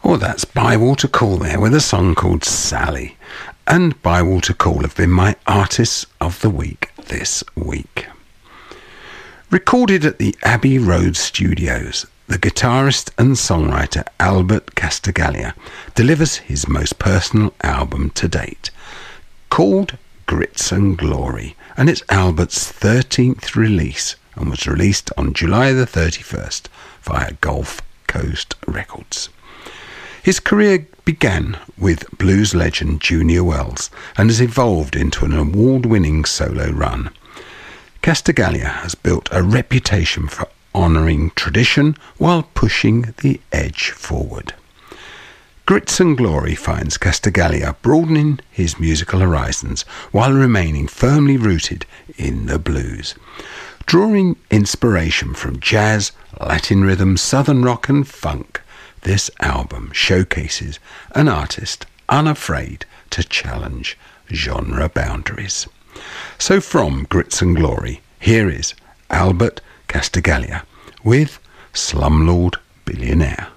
Well, that's Bywater Call there with a song called Sally. And Bywater Call have been my Artists of the Week this week. Recorded at the Abbey Road Studios, the guitarist and songwriter Albert Castigaglia delivers his most personal album to date, called Grits and Glory, and it's Albert's 13th release and was released on July the 31st via Gulf Coast Records. His career began with blues legend Junior Wells and has evolved into an award-winning solo run. Castigaglia has built a reputation for honouring tradition while pushing the edge forward. Grits and Glory finds Castigaglia broadening his musical horizons while remaining firmly rooted in the blues. Drawing inspiration from jazz, Latin rhythm, southern rock and funk, this album showcases an artist unafraid to challenge genre boundaries. So from Grits and Glory, here is Albert Castigaglia with Slumlord Billionaire.